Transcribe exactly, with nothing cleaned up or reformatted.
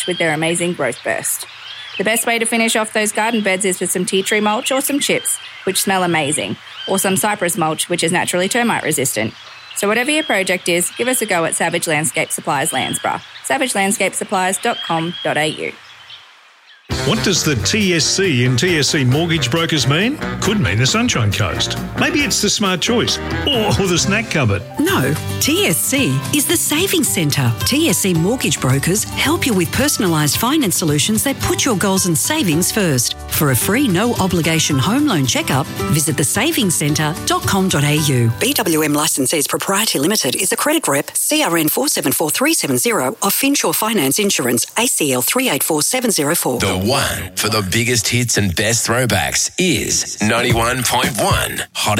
with their amazing growth burst. The best way to finish off those garden beds is with some tea tree mulch or some chips, which smell amazing, or some cypress mulch, which is naturally termite resistant. So whatever your project is, give us a go at Savage Landscape Supplies Landsborough. savage landscape supplies dot com dot a u. What does the T S C in T S C Mortgage Brokers mean? Could mean the Sunshine Coast. Maybe it's the Smart Choice or, or the Snack Cupboard. No, T S C is the Savings Centre. T S C Mortgage Brokers help you with personalised finance solutions that put your goals and savings first. For a free no-obligation home loan checkup, visit the savings centre dot com dot a u. B W M Licensees Proprietary Limited is a credit rep, C R N four seven four three seven zero of Finsure Finance Insurance, A C L three eight four seven zero four. The one for the biggest hits and best throwbacks is ninety-one point one Hot